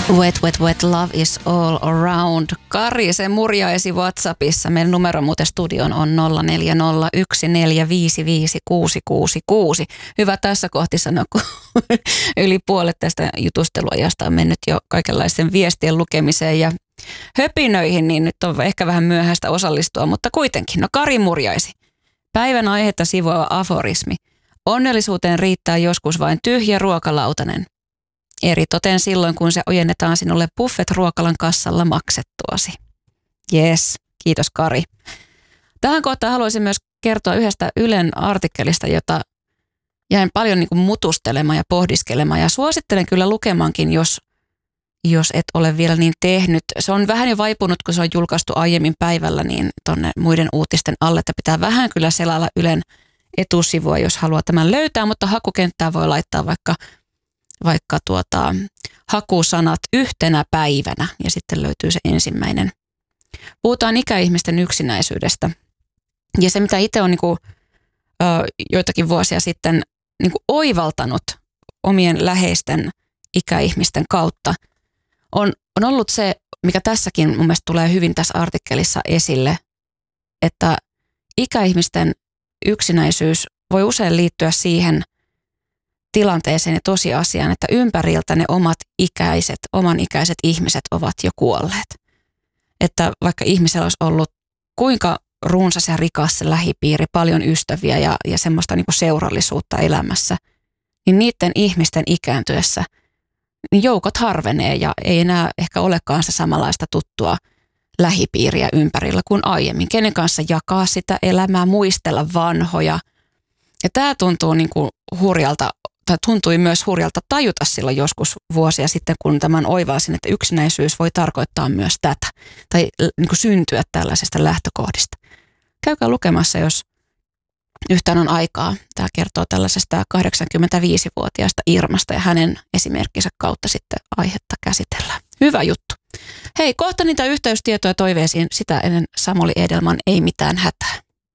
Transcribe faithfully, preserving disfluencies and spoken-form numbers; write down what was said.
Wet, wet, wet, love is all around. Kari, se murjaisi WhatsAppissa. Meidän numero muuten studion on nolla neljä nolla yksi neljä viisi viisi kuusi kuusi kuusi. Hyvä tässä kohti sanoa, kun yli puolet tästä jutusteluajasta on mennyt jo kaikenlaisten viestien lukemiseen ja höpinöihin, niin nyt on ehkä vähän myöhäistä osallistua, mutta kuitenkin. No Kari murjaisi. Päivän aihetta sivuava aforismi. Onnellisuuteen riittää joskus vain tyhjä ruokalautanen. Eritoten silloin, kun se ojennetaan sinulle buffet-ruokalan kassalla maksettuasi. Jes, kiitos Kari. Tähän kohtaan haluaisin myös kertoa yhdestä Ylen artikkelista, jota jäin paljon niin kuin mutustelemaan ja pohdiskelemaan. Ja suosittelen kyllä lukemaankin, jos, jos et ole vielä niin tehnyt. Se on vähän jo vaipunut, kun se on julkaistu aiemmin päivällä, niin tonne muiden uutisten alle, että pitää vähän kyllä selailla Ylen etusivua, jos haluaa tämän löytää, mutta hakukenttää voi laittaa vaikka vaikka tuota, hakusanat yhtenä päivänä ja sitten löytyy se ensimmäinen. Puhutaan ikäihmisten yksinäisyydestä. Ja se, mitä itse on niin kuin, ö, joitakin vuosia sitten niin kuin oivaltanut omien läheisten ikäihmisten kautta, on, on ollut se, mikä tässäkin mun mielestä tulee hyvin tässä artikkelissa esille, että ikäihmisten yksinäisyys voi usein liittyä siihen tilanteeseen ja tosiasiaan, että ympäriltä ne omat ikäiset, oman ikäiset ihmiset ovat jo kuolleet. Että vaikka ihmisellä olisi ollut kuinka runsas ja rikas se lähipiiri, paljon ystäviä ja, ja semmoista niin kuin seurallisuutta elämässä, niin niiden ihmisten ikääntyessä niin joukot harvenee ja ei enää ehkä olekaan se samanlaista tuttua lähipiiriä ympärillä kuin aiemmin. Kenen kanssa jakaa sitä elämää, muistella vanhoja. Ja tämä tuntuu niin kuin hurjalta tai tuntui myös hurjalta tajuta silloin joskus vuosia sitten, kun tämän oivalsin, että yksinäisyys voi tarkoittaa myös tätä tai niin kuin syntyä tällaisesta lähtökohdista. Käykää lukemassa, jos yhtään on aikaa. Tämä kertoo tällaisesta kahdeksankymmentäviisivuotiaasta Irmasta ja hänen esimerkkinsä kautta sitten aihetta käsitellään. Hyvä juttu. Hei, kohta niitä yhteystietoja toiveisiin. Sitä ennen Samuli Edelman Ei mitään hätää.